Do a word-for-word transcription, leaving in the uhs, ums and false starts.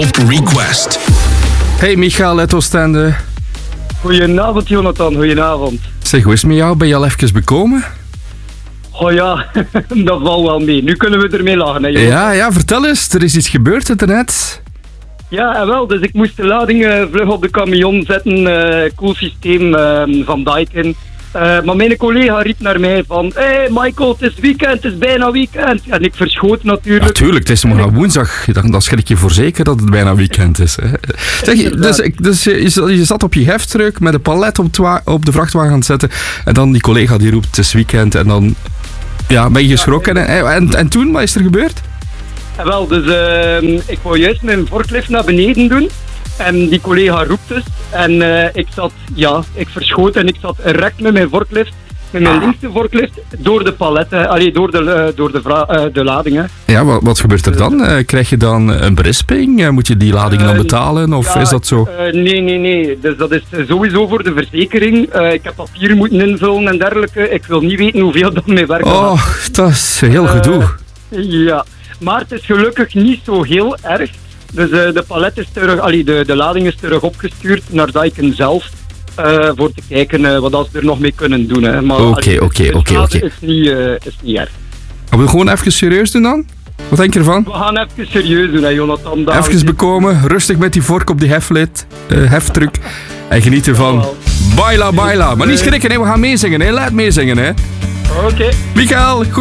op request. Hey Michael uit Oostende. Goedenavond Jonathan, goedenavond. Zeg, hoe is het met jou? Ben je al even bekomen? Oh ja, dat valt wel mee. Nu kunnen we ermee lachen, hè, Jonathan. Ja, ja, vertel eens. Er is iets gebeurd internet. Ja, en wel. Dus ik moest de lading uh, vlug op de camion zetten. Uh, cool systeem uh, van Daikin. Uh, maar mijn collega riep naar mij van... Hé hey Michael, het is weekend, het is bijna weekend. En ik verschoot natuurlijk. Natuurlijk, het is morgen woensdag. Dan, dan schrik je voor zeker dat het bijna weekend is. Hè. Zeg, dus dus je, je zat op je heftruck met een palet op, twa- op de vrachtwagen aan het zetten. En dan die collega die roept, het is weekend. En dan ja, ben je geschrokken. Ja, en, en, en toen, wat is er gebeurd? En wel, dus uh, ik wou juist mijn forklift naar beneden doen. En die collega roept dus. En uh, ik zat, ja, ik verschoot en ik zat recht met mijn forklift, met mijn linkse forklift, door de paletten, allee, door de, uh, door de, vra- uh, de ladingen. Ja, wat, wat gebeurt er dan? Uh, krijg je dan een berisping? Uh, moet je die lading dan betalen? Of ja, is dat zo? Uh, nee, nee, nee. Dus dat is sowieso voor de verzekering. Uh, ik heb papier moeten invullen en dergelijke. Ik wil niet weten hoeveel dat mee werkt. Oh, dat is heel gedoe. Uh, ja, maar het is gelukkig niet zo heel erg. Dus uh, de palet is terug, allee, de, de lading is terug opgestuurd naar Daikin zelf. Uh, voor te kijken uh, wat ze er nog mee kunnen doen. Oké, oké, oké. is niet, uh, is niet erg. Gaan we gewoon even serieus doen dan? Wat denk je ervan? We gaan even serieus doen, hè, Jonathan. Even bekomen, rustig met die vork op die heflid, uh, heftruck. En genieten van Baila Baila. Maar niet schrikken, hè. We gaan meezingen, hè. Laat meezingen, hè. Oké. Okay. Michael, goed.